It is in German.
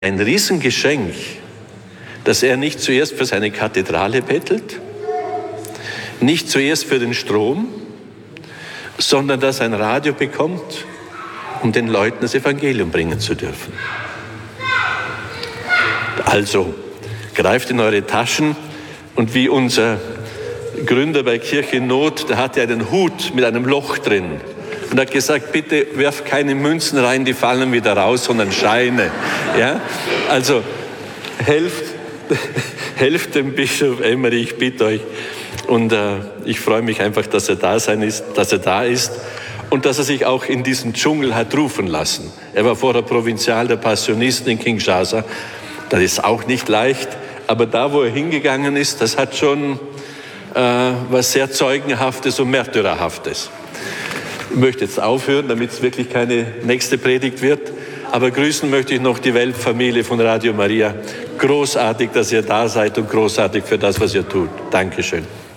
ein Riesengeschenk, dass er nicht zuerst für seine Kathedrale bettelt, nicht zuerst für den Strom, sondern dass er ein Radio bekommt, um den Leuten das Evangelium bringen zu dürfen. Also, greift in eure Taschen und wie unser Gründer bei Kirche in Not, der hatte einen Hut mit einem Loch drin und hat gesagt, bitte werft keine Münzen rein, die fallen wieder raus, sondern Scheine. Ja? Also, helft dem Bischof Emery, ich bitte euch. Und ich freue mich einfach, dass er da ist und dass er sich auch in diesen Dschungel hat rufen lassen. Er war vorher Provinzial der Passionisten in Kinshasa. Das ist auch nicht leicht, aber da, wo er hingegangen ist, das hat schon was sehr Zeugenhaftes und Märtyrerhaftes. Ich möchte jetzt aufhören, damit es wirklich keine nächste Predigt wird. Aber grüßen möchte ich noch die Weltfamilie von Radio Maria. Großartig, dass ihr da seid und großartig für das, was ihr tut. Dankeschön.